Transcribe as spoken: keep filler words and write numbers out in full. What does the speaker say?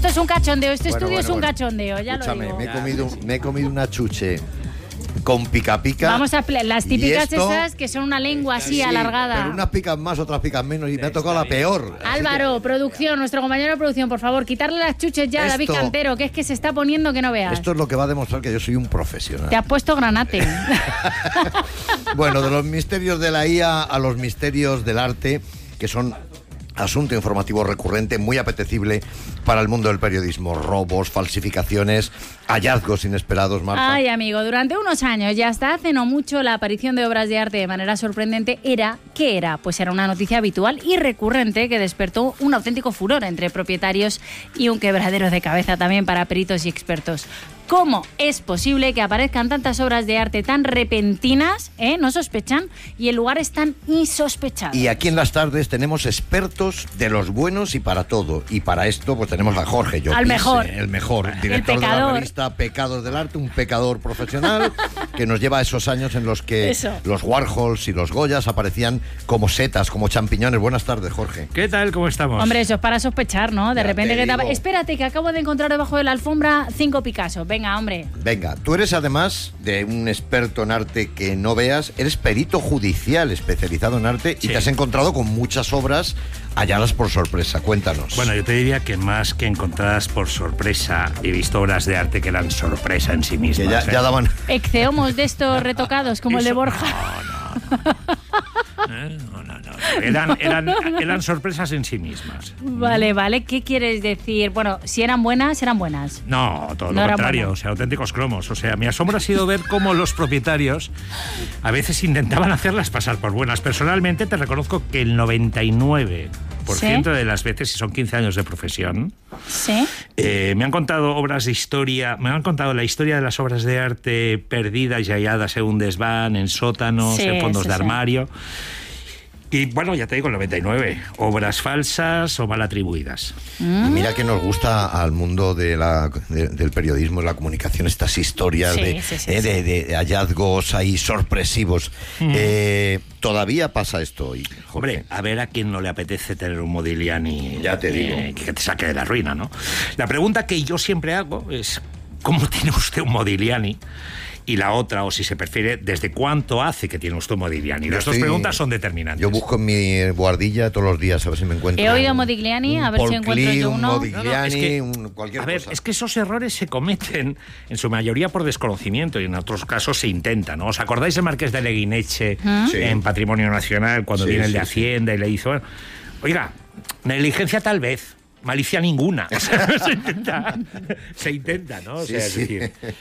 Esto es un cachondeo, este Bueno, estudio bueno, es un bueno. cachondeo, ya Escúchame, lo digo. me he comido, me he comido una chuche con pica pica. Vamos a pl- las y típicas esto- esas que son una lengua así Sí, alargada. Pero unas pican más, otras pican menos y me ha tocado la peor. Así Álvaro, producción, nuestro compañero de producción, por favor, quitarle las chuches ya a David Esto- Cantero, que es que se está poniendo que no que veas. esto es lo que va a demostrar que yo soy un profesional. Te has puesto granate. Bueno, de los misterios de la I A a los misterios del arte, que son asunto informativo recurrente, muy apetecible para el mundo del periodismo. Robos, falsificaciones, hallazgos inesperados, Marta. Ay, amigo, durante unos años y hasta hace no mucho, la aparición de obras de arte de manera sorprendente era, ¿qué era? Pues era una noticia habitual y recurrente que despertó un auténtico furor entre propietarios y un quebradero de cabeza también para peritos y expertos. ¿Cómo es posible que aparezcan tantas obras de arte tan repentinas, eh? No sospechan, y en lugares tan insospechados? Y aquí en las tardes tenemos expertos de los buenos y para todo. Y para esto pues tenemos a Jorge Llopis, Al mejor. eh, el mejor, director de la pecador. revista Pecados del Arte, un pecador profesional que nos lleva a esos años en los que Eso. los Warhols y los Goyas aparecían como setas, como champiñones. Buenas tardes, Jorge. ¿Qué tal? ¿Cómo estamos? Hombre, eso es para sospechar, ¿no? De Ya repente te que te... digo. Espérate, que acabo de encontrar debajo de la alfombra cinco Picasso. Venga, hombre. Venga, tú eres además de un experto en arte que no veas, eres perito judicial especializado en arte y Sí. te has encontrado con muchas obras halladas por sorpresa. Cuéntanos. Bueno, yo te diría que más que encontradas por sorpresa, he visto obras de arte que eran sorpresa en sí que mismas. ya, ¿eh? ya daban... Exceomos de estos retocados, como el de Eso- Borja. No, no, no. ¿Eh? No, no, no. Eran, eran, eran sorpresas en sí mismas. Vale, vale. ¿Qué quieres decir? Bueno, si eran buenas, eran buenas. No, todo No lo eran contrario, buenas. o sea, auténticos cromos. O sea, mi asombro ha sido ver cómo los propietarios a veces intentaban hacerlas pasar por buenas. Personalmente te reconozco que el noventa y nueve por ciento ¿Sí? de las veces, si son quince años de profesión, ¿Sí? eh, me han contado obras de historia, me han contado la historia de las obras de arte perdidas y halladas en un desván, en sótanos, Sí, en fondos sí, de sí. armario. Y bueno, ya te digo, el noventa y nueve, obras falsas o mal atribuidas. Y mira que nos gusta al mundo de la, de- del periodismo, de la comunicación, estas historias Sí, de, sí, sí, eh, sí. de- de hallazgos ahí sorpresivos. Eh, ¿Todavía pasa esto hoy, Jorge? Hombre, a ver a quién no le apetece tener un Modigliani Ya te digo. eh, que te saque de la ruina, ¿no? La pregunta que yo siempre hago es, ¿cómo tiene usted un Modigliani? Y la otra, o si se prefiere, ¿desde cuánto hace que tiene usted un Modigliani? Yo Las dos estoy- preguntas son determinantes. Yo busco en mi guardilla todos los días a ver si me encuentro. He oído un- Modigliani, un a ver si Paul encuentro Klee, yo un uno. Modigliani, No, no, es que- un- cualquier A ver, cosa. es que esos errores se cometen en su mayoría por desconocimiento y en otros casos se intentan, ¿no? ¿Os acordáis del Marqués de Leguineche Sí. en Patrimonio Nacional cuando Sí, viene el sí, de sí. Hacienda y le dice, bueno, oiga, negligencia tal vez, malicia ninguna. O sea, se intenta, se intenta, ¿no? O Sí, sea, es sí. decir,